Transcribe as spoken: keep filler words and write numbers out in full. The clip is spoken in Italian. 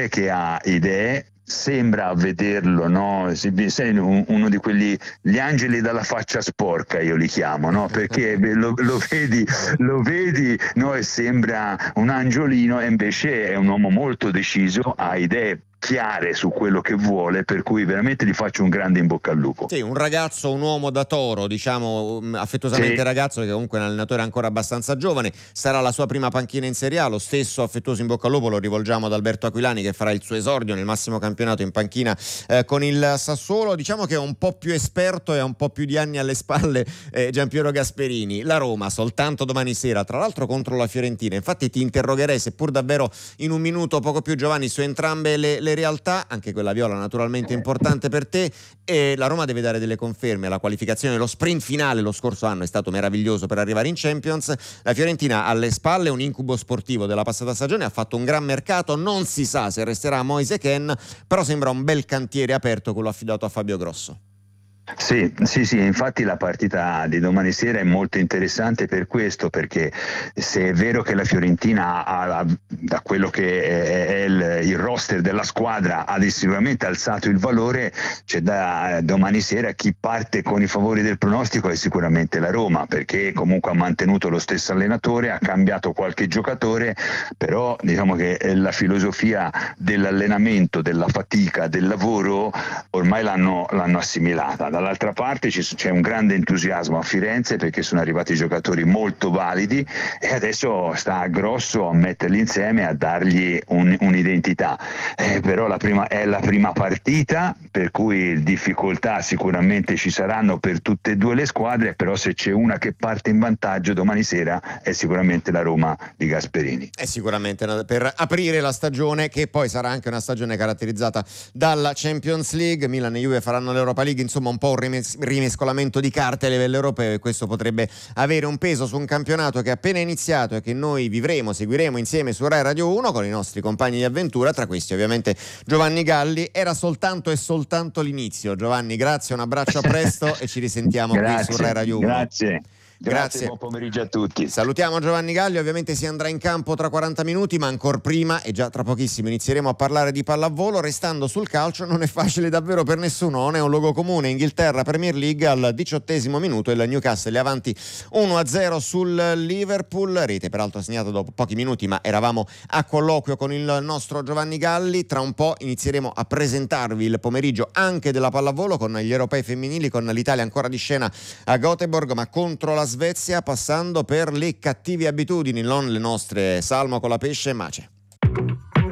giocatore che ha idee, sembra vederlo, no? Sei uno di quelli, gli angeli dalla faccia sporca, io li chiamo, no? Perché lo, lo vedi, lo vedi, no? E sembra un angiolino, e invece è un uomo molto deciso, ha idee chiare su quello che vuole, per cui veramente gli faccio un grande in bocca al lupo. Sì, un ragazzo, un uomo da toro, diciamo affettuosamente sì. ragazzo, che comunque è un allenatore ancora abbastanza giovane, sarà la sua prima panchina in Serie A. Lo stesso affettuoso in bocca al lupo lo rivolgiamo ad Alberto Aquilani, che farà il suo esordio nel massimo campionato in panchina eh, con il Sassuolo. Diciamo che è un po' più esperto e ha un po' più di anni alle spalle eh, Giampiero Gasperini. La Roma soltanto domani sera, tra l'altro contro la Fiorentina. Infatti ti interrogherei, seppur davvero in un minuto poco più, Giovanni, su entrambe le, le realtà, anche quella viola naturalmente importante per te. E la Roma deve dare delle conferme. La qualificazione, lo sprint finale lo scorso anno è stato meraviglioso per arrivare in Champions. La Fiorentina alle spalle un incubo sportivo della passata stagione, ha fatto un gran mercato, non si sa se resterà Moise Kean, però sembra un bel cantiere aperto quello affidato a Fabio Grosso. Sì, sì, sì, infatti la partita di domani sera è molto interessante per questo, perché se è vero che la Fiorentina ha, da quello che è, è il, il roster della squadra, ha sicuramente alzato il valore, c'è da domani sera chi parte con i favori del pronostico è sicuramente la Roma, perché comunque ha mantenuto lo stesso allenatore, ha cambiato qualche giocatore, però diciamo che la filosofia dell'allenamento, della fatica, del lavoro ormai l'hanno, l'hanno assimilata. Dall'altra parte c'è un grande entusiasmo a Firenze, perché sono arrivati giocatori molto validi e adesso sta a Grosso a metterli insieme e a dargli un, un'identità. Eh, però la prima, è la prima partita, per cui difficoltà sicuramente ci saranno per tutte e due le squadre, però se c'è una che parte in vantaggio domani sera è sicuramente la Roma di Gasperini. È sicuramente per aprire la stagione, che poi sarà anche una stagione caratterizzata dalla Champions League. Milan e Juve faranno l'Europa League, insomma un po' un rimes- rimescolamento di carte a livello europeo, e questo potrebbe avere un peso su un campionato che è appena iniziato e che noi vivremo, seguiremo insieme su Rai Radio uno con i nostri compagni di avventura, tra questi ovviamente Giovanni Galli. Era soltanto e soltanto l'inizio. Giovanni, grazie, un abbraccio, a presto e ci risentiamo grazie, qui su Rai Radio uno. Grazie. Grazie, Grazie, buon pomeriggio a tutti. Salutiamo Giovanni Galli, ovviamente si andrà in campo tra quaranta minuti, ma ancora prima e già tra pochissimo inizieremo a parlare di pallavolo. Restando sul calcio, non è facile davvero per nessuno, non è un luogo comune. Inghilterra Premier League, al diciottesimo minuto il Newcastle è avanti uno a zero sul Liverpool, rete peraltro segnata dopo pochi minuti, ma eravamo a colloquio con il nostro Giovanni Galli. Tra un po' inizieremo a presentarvi il pomeriggio anche della pallavolo con gli europei femminili, con l'Italia ancora di scena a Göteborg ma contro la Svezia, passando per le cattive abitudini, non le nostre, salmo con la pesce e mace.